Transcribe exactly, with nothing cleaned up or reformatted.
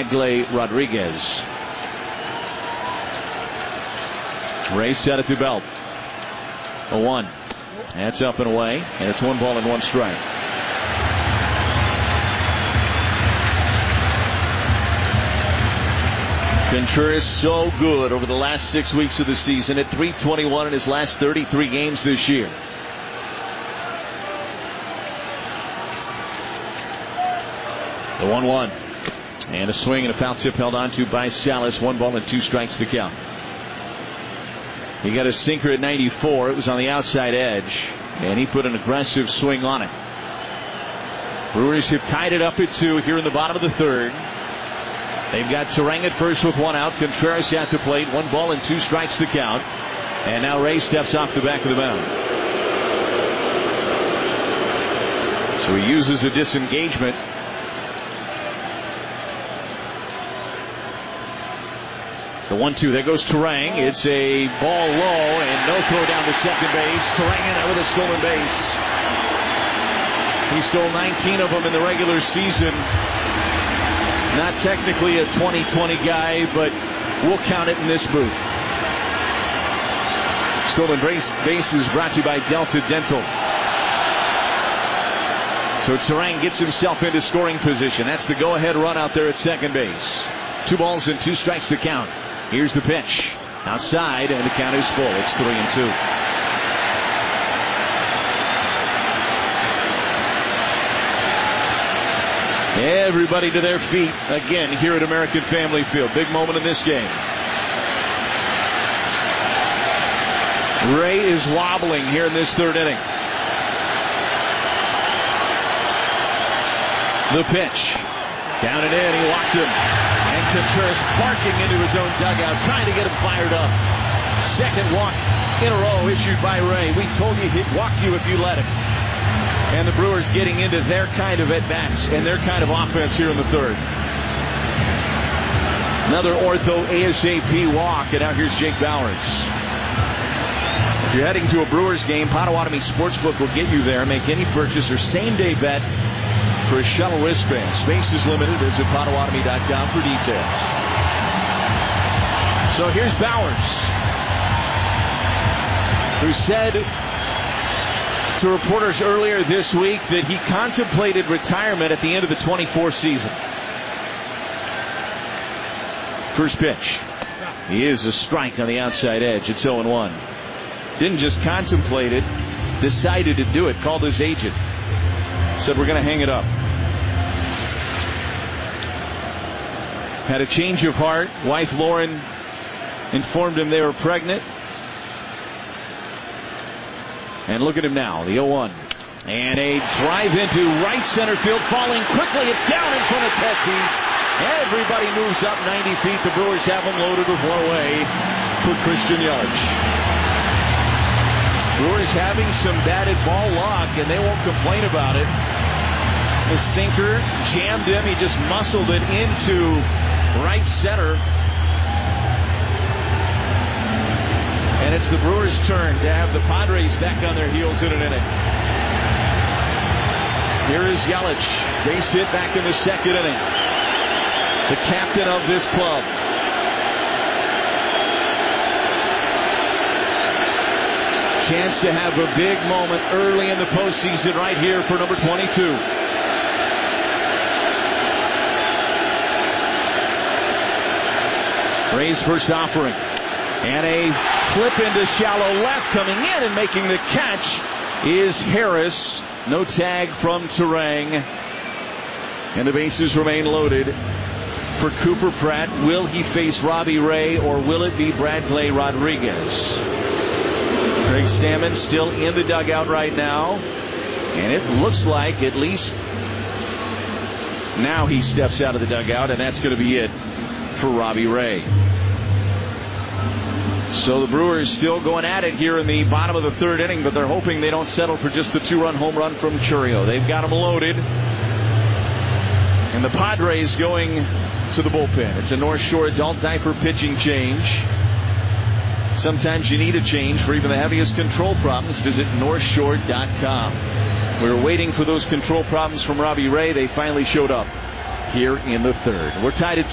Bradley Rodriguez. Ray set at the belt. A one. That's up and away, and it's one ball and one strike. Contreras so good over the last six weeks of the season at three twenty-one in his last thirty-three games this year. The one one. And a swing and a foul tip held onto by Salas. One ball and two strikes to count. He got a sinker at ninety-four. It was on the outside edge, and he put an aggressive swing on it. Brewers have tied it up at two here in the bottom of the third. They've got Turang at first with one out. Contreras at the plate. One ball and two strikes to count. And now Ray steps off the back of the mound. So he uses a disengagement. The one two. There goes Turang. It's a ball low and no throw down to second base. Turang in there with a stolen base. He stole nineteen of them in the regular season. Not technically a twenty twenty guy, but we'll count it in this booth. Stolen base bases brought to you by Delta Dental. So Turang gets himself into scoring position. That's the go-ahead run out there at second base. Two balls and two strikes to count. Here's the pitch. Outside, and the count is full. It's three and two. Everybody to their feet again here at American Family Field. Big moment in this game. Ray is wobbling here in this third inning. The pitch. Down and in. He walked him. And Contreras barking into his own dugout, trying to get him fired up. Second walk in a row issued by Ray. We told you he'd walk you if you let him. And the Brewers getting into their kind of at-bats and their kind of offense here in the third. Another ortho ASAP walk, and now here's Jake Bauers. If you're heading to a Brewers game, Potawatomi Sportsbook will get you there. Make any purchase or same-day bet for a shuttle wristband. Space is limited. Visit Potawatomi dot com for details. So here's Bauers, who said to reporters earlier this week that he contemplated retirement at the end of the twenty-four season. First pitch. He is a strike on the outside edge. It's oh and one. Didn't just contemplate it, decided to do it. Called his agent. Said, we're going to hang it up. Had a change of heart. Wife Lauren informed him they were pregnant. And look at him now, the oh one. And a drive into right center field, falling quickly. It's down in front of Tatis. Everybody moves up ninety feet. The Brewers have him loaded with one away for Christian Yelich. Brewers having some batted ball luck, and they won't complain about it. The sinker jammed him. He just muscled it into right center. And it's the Brewers' turn to have the Padres back on their heels in an inning. Here is Yelich. Base hit back in the second inning. The captain of this club. Chance to have a big moment early in the postseason right here for number twenty-two. Ray's first offering. And a flip into shallow left, coming in and making the catch is Harris. No tag from Turang. And the bases remain loaded for Cooper Pratt. Will he face Robbie Ray, or will it be Bradley Rodriguez? Craig Stammen still in the dugout right now. And it looks like at least now he steps out of the dugout, and that's going to be it for Robbie Ray. So the Brewers still going at it here in the bottom of the third inning, but they're hoping they don't settle for just the two-run home run from Chourio. They've got them loaded. And the Padres going to the bullpen. It's a North Shore adult diaper pitching change. Sometimes you need a change for even the heaviest control problems. Visit North Shore dot com. We were waiting for those control problems from Robbie Ray. They finally showed up here in the third. We're tied at